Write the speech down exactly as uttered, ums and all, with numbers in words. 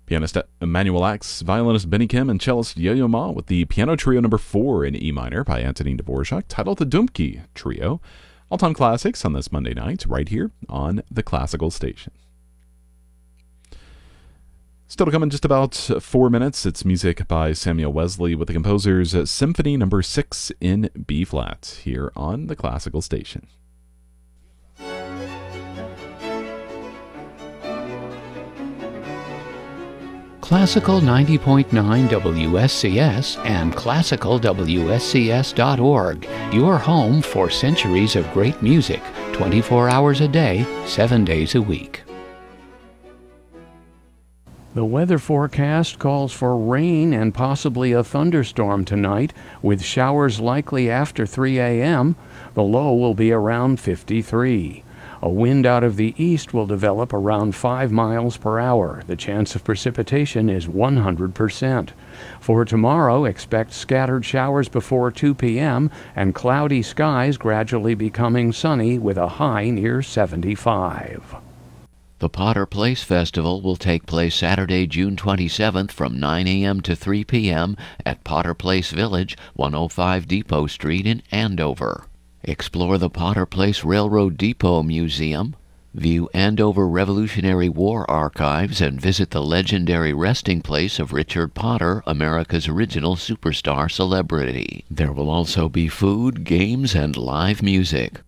Pianist Emmanuel Axe, violinist Benny Kim, and cellist Yo-Yo Ma with the Piano Trio number four in E minor by Antonin Dvorak, titled the Dumke Trio. All-time classics on this Monday night, right here on the Classical Station. Still to come in just about four minutes, it's music by Samuel Wesley with the composer's Symphony number six in B-flat here on the Classical Station. Classical ninety point nine W S C S and classical W S C S dot org, your home for centuries of great music, twenty-four hours a day, seven days a week. The weather forecast calls for rain and possibly a thunderstorm tonight, with showers likely after three a.m. The low will be around fifty-three. A wind out of the east will develop around five miles per hour. The chance of precipitation is one hundred percent. For tomorrow, expect scattered showers before two p.m. and cloudy skies gradually becoming sunny with a high near seventy-five. The Potter Place Festival will take place Saturday, June twenty-seventh from nine a.m. to three p.m. at Potter Place Village, one oh five Depot Street in Andover. Explore the Potter Place Railroad Depot Museum, view Andover Revolutionary War archives, and visit the legendary resting place of Richard Potter, America's original superstar celebrity. There will also be food, games, and live music.